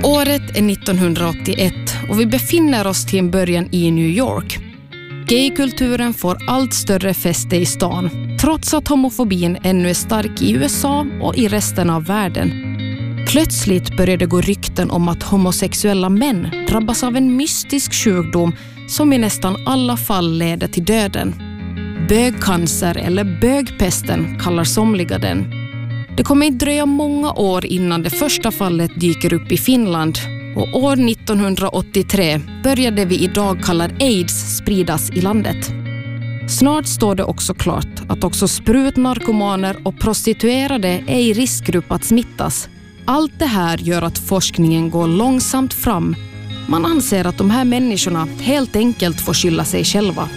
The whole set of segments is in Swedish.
Året är 1981 och vi befinner oss till en början i New York. Gaykulturen får allt större fäste i stan, trots att homofobin ännu är stark i USA och i resten av världen. Plötsligt börjar det gå rykten om att homosexuella män drabbas av en mystisk sjukdom som i nästan alla fall leder till döden. Bögcancer eller bögpesten kallar somliga den. Det kommer inte dröja många år innan det första fallet dyker upp i Finland. Och år 1983 började vi idag kallar AIDS spridas i landet. Snart står det också klart att också sprutnarkomaner och prostituerade är i riskgrupp att smittas. Allt det här gör att forskningen går långsamt fram. Man anser att de här människorna helt enkelt får skylla sig själva.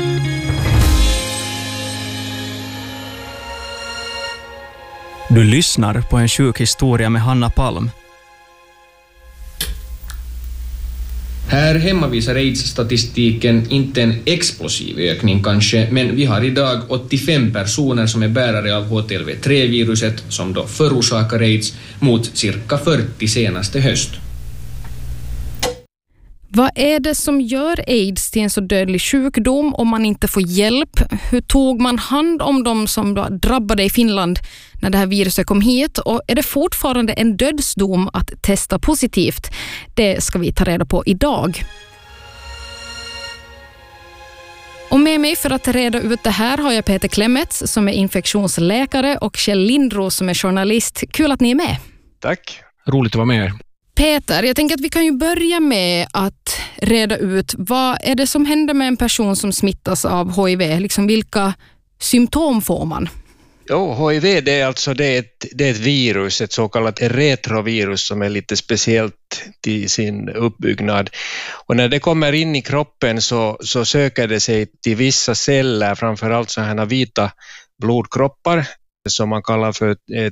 Du lyssnar på en sjuk historia med Hanna Palm. Här hemma visar AIDS-statistiken inte en explosiv ökning kanske, men vi har idag 85 personer som är bärare av HTLV-3-viruset som då förorsakar AIDS mot cirka 40 senaste höst. Vad är det som gör AIDS till en så dödlig sjukdom om man inte får hjälp? Hur tog man hand om de som drabbade i Finland när det här viruset kom hit? Och är det fortfarande en dödsdom att testa positivt? Det ska vi ta reda på idag. Och med mig för att reda ut det här har jag Peter Klemets som är infektionsläkare och Kjell Lindros som är journalist. Kul att ni är med. Tack, roligt att vara med er. Peter, jag tänker att vi kan ju börja med att reda ut vad är det som händer med en person som smittas av HIV? Liksom vilka symptom får man? Jo, HIV det är ett virus, ett så kallat retrovirus som är lite speciellt till sin uppbyggnad. Och när det kommer in i kroppen så söker det sig till vissa celler, framförallt sådana vita blodkroppar som man kallar för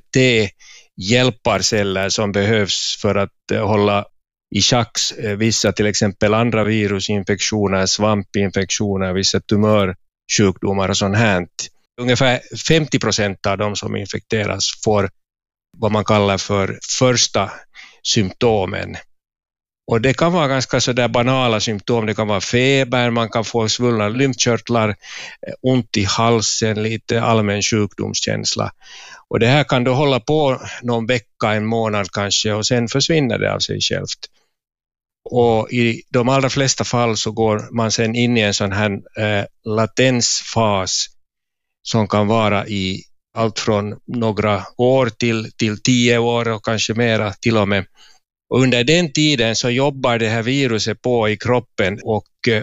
T-hjälparceller som behövs för att hålla i schack vissa till exempel andra virusinfektioner, svampinfektioner, vissa tumörsjukdomar och sånt här. Ungefär 50% av de som infekteras får vad man kallar för första symptomen. Och det kan vara ganska sådär banala symptom, det kan vara feber, man kan få svullna lymfkörtlar, ont i halsen, lite allmän sjukdomskänsla. Och det här kan då hålla på någon vecka, en månad kanske och sen försvinner det av sig självt. Och i de allra flesta fall så går man sen in i en sån här latensfas som kan vara i allt från några år till 10 år och kanske mera till och med. Och under den tiden så jobbar det här viruset på i kroppen och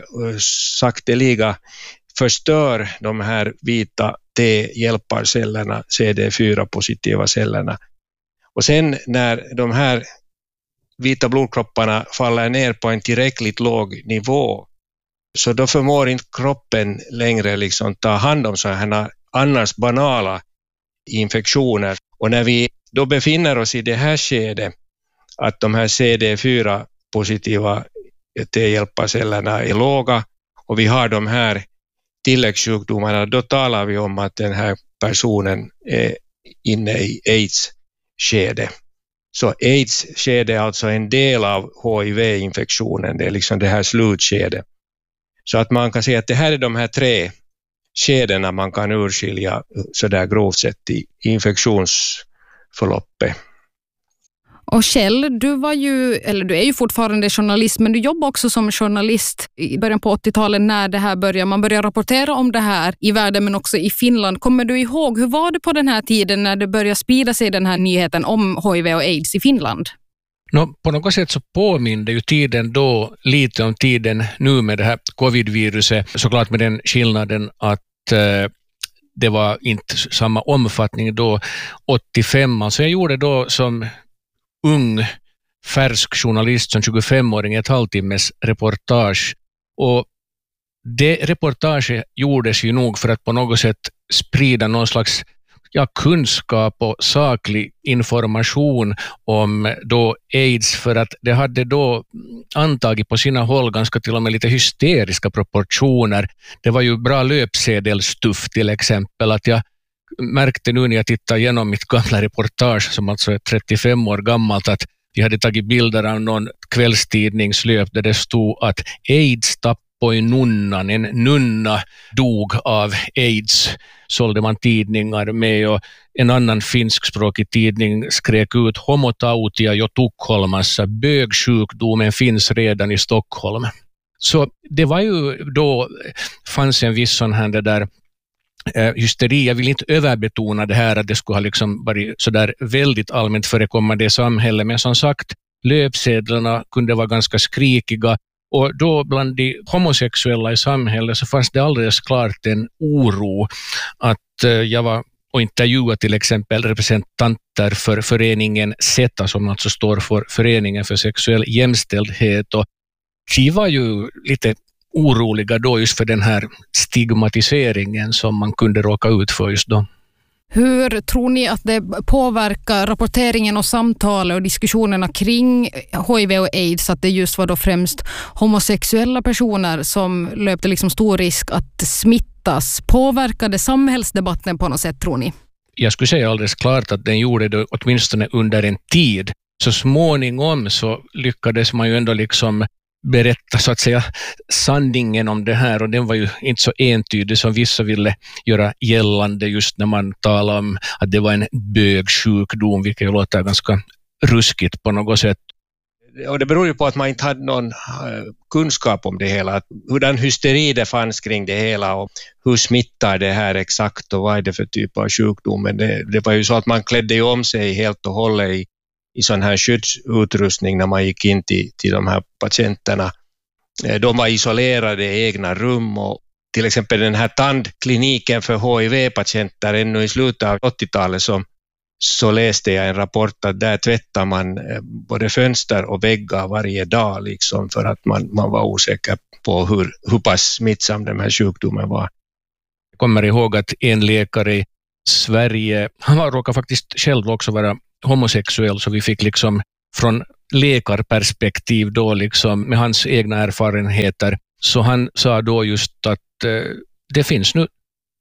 sakteliga förstör de här vita T-hjälparcellerna, CD4-positiva cellerna. Och sen när de här vita blodkropparna faller ner på en tillräckligt låg nivå så då förmår inte kroppen längre liksom ta hand om sådana här annars banala infektioner. Och när vi då befinner oss i det här skedet att de här CD4-positiva T-hjälparcellerna är låga och vi har de här tilläggssjukdomarna, då talar vi om att den här personen är inne i AIDS-skede. Så AIDS-skede är alltså en del av HIV-infektionen, det är liksom det här slutskedet. Så att man kan säga att det här är de här 3 skedena man kan urskilja sådär grovt sett i infektionsförloppet. Och Kjell, du är ju fortfarande journalist, men du jobbar också som journalist i början på 80-talet när det här börjar. Man börjar rapportera om det här i världen men också i Finland. Kommer du ihåg, hur var det på den här tiden när det började sprida sig den här nyheten om HIV och AIDS i Finland? På något sätt så påminner ju tiden då lite om tiden nu med det här covid-viruset. Såklart med den skillnaden att det var inte samma omfattning då 85. Alltså jag gjorde då som ung, färsk journalist som 25-åring ett halvtimmes reportage. Och det reportaget gjordes ju nog för att på något sätt sprida någon slags kunskap och saklig information om då AIDS, för att det hade då antagit på sina håll ganska till och med lite hysteriska proportioner. Det var ju bra löpsedelstuff till exempel, att jag märkte nu när jag tittar igenom mitt gamla reportage som alltså är 35 år gammalt att De hade tagit bilder av någon kvällstidningslöp där det stod att AIDS tappade nunnan, en nunna dog av AIDS, sålde man tidningar med, och en annan finskspråkig tidning skrek ut homotautia jo Tukholmassa, bögsjukdomen finns redan i Stockholm. Så det var ju då, fanns en viss sån här där hysteri. Jag vill inte överbetona det här att det skulle ha liksom varit så där väldigt allmänt förekommande i samhället, men som sagt, löpsedlarna kunde vara ganska skrikiga, och då bland de homosexuella i samhället så fanns det alldeles klart en oro att jag var och intervjua till exempel representanter för föreningen SETA, som alltså står för Föreningen för sexuell jämställdhet, och de var ju lite oroliga då just för den här stigmatiseringen som man kunde råka ut för just då. Hur tror ni att det påverkar rapporteringen och samtalet och diskussionerna kring HIV och AIDS, att det just var då främst homosexuella personer som löpte liksom stor risk att smittas? Påverkade samhällsdebatten på något sätt, tror ni? Jag skulle säga alldeles klart att den gjorde det åtminstone under en tid. Så småningom så lyckades man ju ändå liksom berätta så att säga sanningen om det här, och den var ju inte så entydig som vissa ville göra gällande just när man talade om att det var en bögsjukdom, vilket låter ganska ruskigt på något sätt. Och det beror ju på att man inte hade någon kunskap om det hela, hurdan hysteri det fanns kring det hela och hur smittar det här exakt och vad är det för typ av sjukdom. Men det var ju så att man klädde om sig helt och hållet i sån här skyddsutrustning när man gick in till de här patienterna. De var isolerade i egna rum, och till exempel den här tandkliniken för HIV-patienter ännu i slutet av 80-talet så läste jag en rapport att där tvättar man både fönster och väggar varje dag liksom, för att man var osäker på hur pass smittsam den här sjukdomen var. Jag kommer ihåg att en läkare i Sverige, han råkade faktiskt själv också vara homosexuell, så vi fick liksom från läkarperspektiv då liksom med hans egna erfarenheter, så han sa då just att det finns nu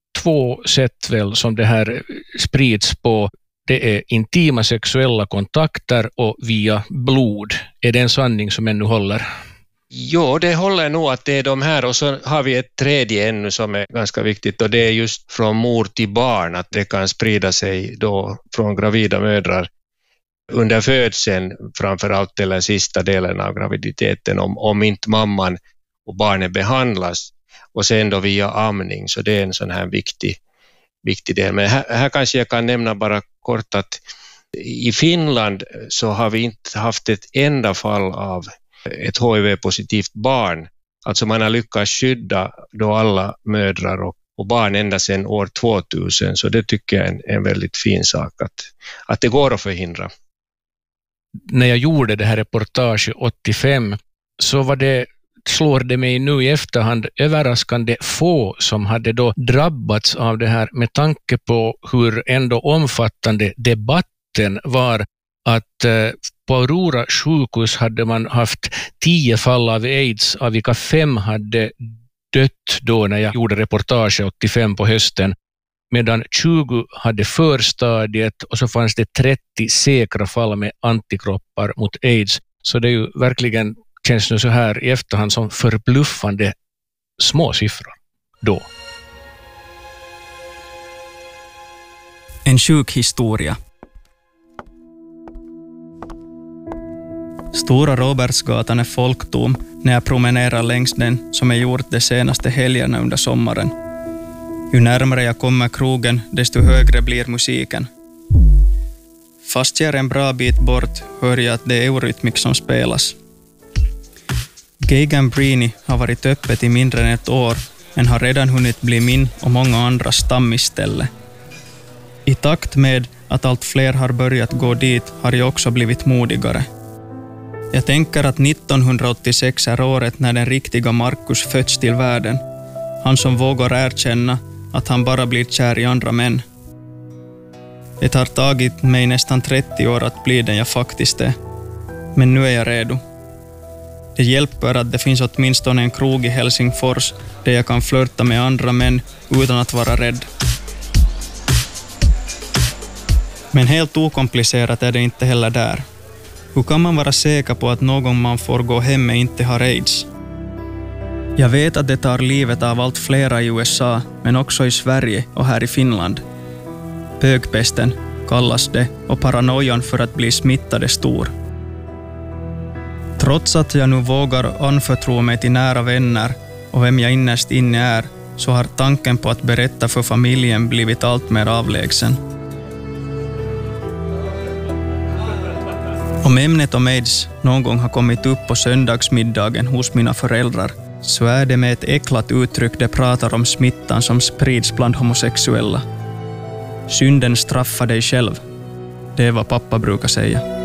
2 sätt väl som det här sprids på. Det är intima sexuella kontakter och via blod. Är det en sanning som ännu håller? Jo, det håller nog att det är de här, och så har vi ett tredje ännu som är ganska viktigt, och det är just från mor till barn, att det kan sprida sig då från gravida mödrar under födseln framförallt, eller sista delen av graviditeten, om inte mamman och barnet behandlas, och sen då via amning, så det är en sån här viktig del. Men här kanske jag kan nämna bara kort att i Finland så har vi inte haft ett enda fall av ett HIV-positivt barn. Alltså man har lyckats skydda då alla mödrar och barn ända sedan år 2000, så det tycker jag är en väldigt fin sak att det går att förhindra. När jag gjorde det här reportaget 85 så slår det mig nu i efterhand överraskande få som hade då drabbats av det här, med tanke på hur ändå omfattande debatten var. Att på Aurora sjukhus hade man haft 10 fall av AIDS, av vilka 5 hade dött då när jag gjorde reportage 85 på hösten, medan 20 hade förstadiet, och så fanns det 30 säkra fall med antikroppar mot AIDS. Så det är ju verkligen, känns nu så här i efterhand, som förbluffande små siffror då. En sjuk historia. Stora Robertsgatan är folktom när jag promenerar längs den, som jag gjort de senaste helgerna under sommaren. Ju närmare jag kommer krogen, desto högre blir musiken. Fast jag är en bra bit bort hör jag att det är Eurythmics som spelas. Gay Gambrini har varit öppet i mindre än ett år, men har redan hunnit bli min och många andra stammisställe. I takt med att allt fler har börjat gå dit har jag också blivit modigare. Jag tänker att 1986 är året när den riktiga Markus föds till världen. Han som vågar erkänna att han bara blir kär i andra män. Det har tagit mig nästan 30 år att bli den jag faktiskt är. Men nu är jag redo. Det hjälper att det finns åtminstone en krog i Helsingfors där jag kan flirta med andra män utan att vara rädd. Men helt okomplicerat är det inte heller där. Hur kan man vara säker på att någon man får gå hem med inte har AIDS? Jag vet att det tar livet av allt flera i USA, men också i Sverige och här i Finland. Bögpesten kallas det och paranoian för att bli smittad är stor. Trots att jag nu vågar anförtro mig till nära vänner och vem jag innerst inne är, så har tanken på att berätta för familjen blivit allt mer avlägsen. Om ämnet om AIDS någon gång har kommit upp på söndagsmiddagen hos mina föräldrar, så är det med ett äcklat uttryck de pratar om smittan som sprids bland homosexuella. Synden straffar dig själv. Det är vad pappa brukar säga.